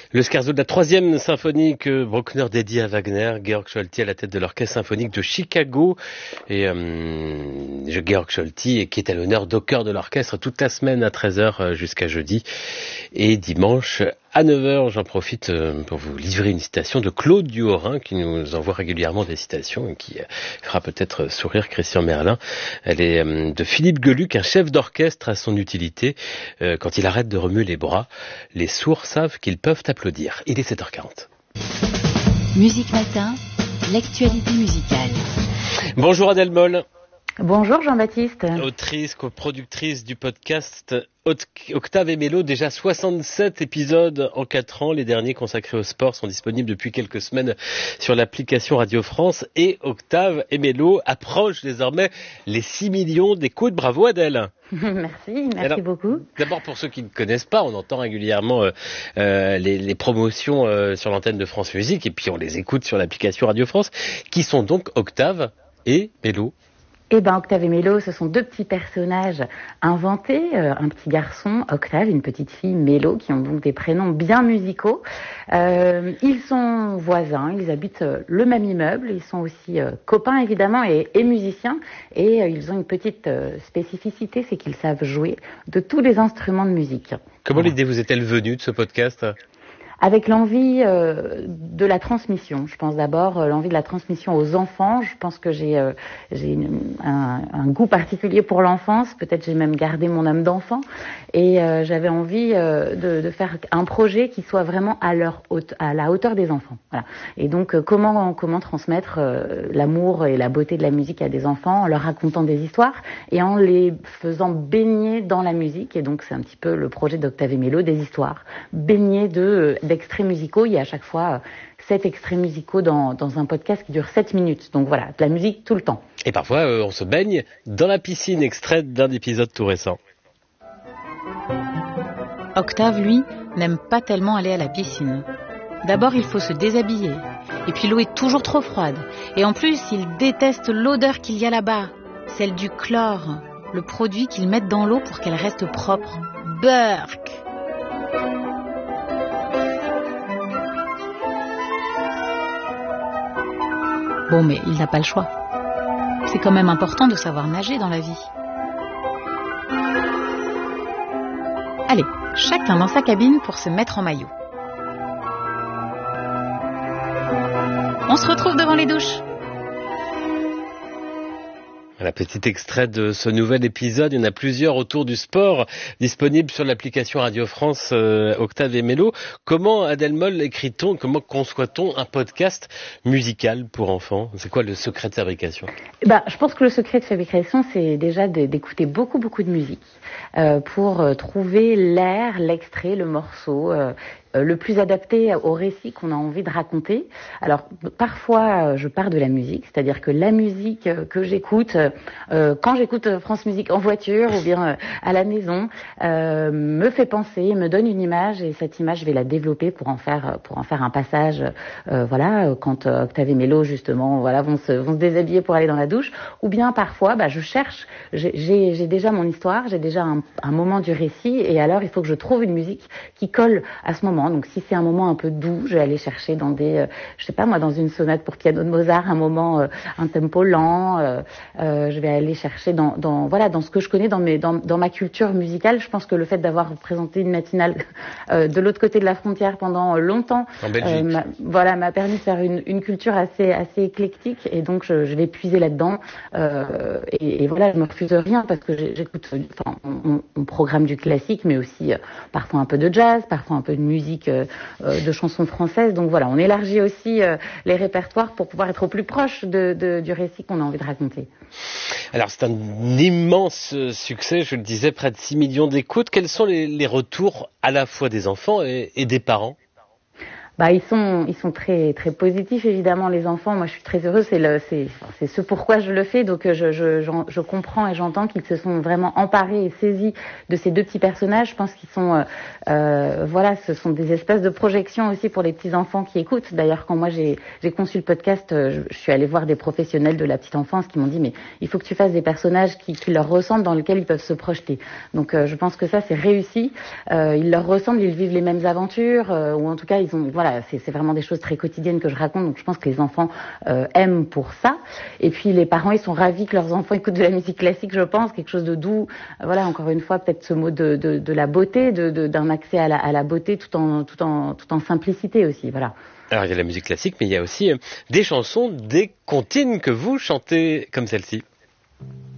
Le scherzo de la 3e symphonie que Bruckner dédie à Wagner, Georg Scholti à la tête de l'orchestre symphonique de Chicago. Et Georg Scholti qui est à l'honneur d'au cœur de l'orchestre toute la semaine à 13h jusqu'à jeudi. Et dimanche à 9h, j'en profite pour vous livrer une citation de Claude Duhorin qui nous envoie régulièrement des citations et qui fera peut-être sourire Christian Merlin. Elle est de Philippe Geluck, un chef d'orchestre à son utilité. Quand il arrête de remuer les bras, les sourds savent qu'ils peuvent applaudir. Il est 7h40. Musique Matin, l'actualité musicale. Bonjour Adèle Moll. Bonjour Jean-Baptiste. Autrice, coproductrice du podcast Octave et Mélo, déjà 67 épisodes en 4 ans. Les derniers consacrés au sport sont disponibles depuis quelques semaines sur l'application Radio France. Et Octave et Mélo approchent désormais les 6 millions d'écoutes. Bravo Adèle. Merci beaucoup. D'abord pour ceux qui ne connaissent pas, on entend régulièrement les promotions sur l'antenne de France Musique et puis on les écoute sur l'application Radio France. Qui sont donc Octave et Mélo? Octave et Mélo, ce sont deux petits personnages inventés, un petit garçon, Octave, une petite fille, Mélo, qui ont donc des prénoms bien musicaux. Ils sont voisins, ils habitent le même immeuble, ils sont aussi copains évidemment et musiciens, et ils ont une petite spécificité, c'est qu'ils savent jouer de tous les instruments de musique. Comment l'idée vous est-elle venue de ce podcast ? Avec l'envie de la transmission. Je pense d'abord l'envie de la transmission aux enfants. Je pense que j'ai un goût particulier pour l'enfance. Peut-être j'ai même gardé mon âme d'enfant. Et j'avais envie de faire un projet qui soit vraiment à la hauteur des enfants. Voilà. Et donc comment transmettre l'amour et la beauté de la musique à des enfants en leur racontant des histoires et en les faisant baigner dans la musique. Et donc c'est un petit peu le projet d'Octave et Mélo, des histoires baignées d'extraits musicaux. Il y a à chaque fois 7 extraits musicaux dans un podcast qui dure 7 minutes. Donc voilà, de la musique tout le temps. Et parfois, on se baigne dans la piscine, extrait d'un épisode tout récent. Octave, lui, n'aime pas tellement aller à la piscine. D'abord, il faut se déshabiller. Et puis l'eau est toujours trop froide. Et en plus, il déteste l'odeur qu'il y a là-bas. Celle du chlore, le produit qu'ils mettent dans l'eau pour qu'elle reste propre. Burk! Bon, mais il n'a pas le choix. C'est quand même important de savoir nager dans la vie. Allez, chacun dans sa cabine pour se mettre en maillot. On se retrouve devant les douches. Un petit extrait de ce nouvel épisode. Il y en a plusieurs autour du sport disponibles sur l'application Radio France Octave et Mélo. Comment, Adèle Moll, écrit-on, comment conçoit-on un podcast musical pour enfants ? C'est quoi le secret de fabrication ? Je pense que le secret de fabrication, c'est déjà d'écouter beaucoup de musique pour trouver l'air, l'extrait, le morceau le plus adapté au récit qu'on a envie de raconter. Alors, parfois, je pars de la musique, c'est-à-dire que la musique que j'écoute, quand j'écoute France Musique en voiture ou bien à la maison, me fait penser, me donne une image, et cette image, je vais la développer pour en faire un passage, quand Octave et Mélo, justement, vont se déshabiller pour aller dans la douche, ou bien parfois, je cherche, j'ai déjà mon histoire, j'ai déjà un moment du récit, et alors il faut que je trouve une musique qui colle à ce moment. Donc si c'est un moment un peu doux, je vais aller chercher dans dans une sonate pour piano de Mozart, un tempo lent. Je vais aller chercher dans ce que je connais dans ma culture musicale. Je pense que le fait d'avoir présenté une matinale de l'autre côté de la frontière pendant longtemps, en Belgique, m'a permis de faire une culture assez éclectique, et donc je vais puiser là-dedans. Et voilà, je me refuse rien parce que j'écoute. On programme du classique, mais aussi parfois un peu de jazz, parfois un peu de musique de chansons françaises. Donc voilà, on élargit aussi les répertoires pour pouvoir être au plus proche du récit qu'on a envie de raconter. Alors c'est un immense succès, je le disais, près de 6 millions d'écoutes. Quels sont les retours à la fois des enfants et des parents ? Ils sont très très positifs évidemment les enfants. Moi je suis très heureuse, c'est ce pourquoi je le fais. Donc je comprends et j'entends qu'ils se sont vraiment emparés et saisis de ces deux petits personnages. Je pense qu'ils sont ce sont des espèces de projections aussi pour les petits enfants qui écoutent. D'ailleurs quand moi j'ai conçu le podcast, je suis allée voir des professionnels de la petite enfance qui m'ont dit mais il faut que tu fasses des personnages qui leur ressemblent, dans lesquels ils peuvent se projeter. Donc je pense que ça c'est réussi. Ils leur ressemblent, ils vivent les mêmes aventures ou en tout cas ils ont c'est vraiment des choses très quotidiennes que je raconte, donc je pense que les enfants aiment pour ça. Et puis les parents, ils sont ravis que leurs enfants écoutent de la musique classique, je pense, quelque chose de doux. Encore une fois, peut-être ce mot de la beauté, d'un accès à la beauté tout en simplicité aussi, voilà. Alors il y a la musique classique, mais il y a aussi des chansons, des comptines que vous chantez comme celle-ci.